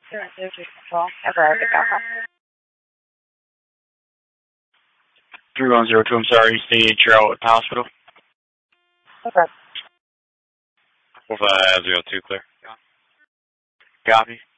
$3102, I'm sorry, state you're out at the hospital. Okay. 4502, clear. Copy.